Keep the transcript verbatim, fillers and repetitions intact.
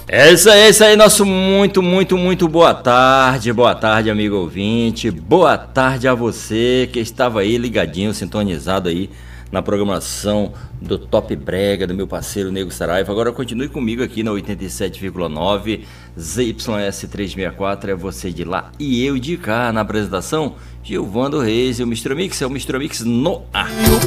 É isso aí, é isso aí, nosso muito, muito, muito boa tarde, boa tarde, amigo ouvinte, boa tarde a você que estava aí ligadinho, sintonizado aí na programação do Top Brega, do meu parceiro Nego Saraiva. Agora continue comigo aqui na oitenta e sete vírgula nove, Z Y S trezentos e sessenta e quatro, é você de lá e eu de cá, na apresentação, Gilvando Reis e o mister Mix, é o mister Mix no ar.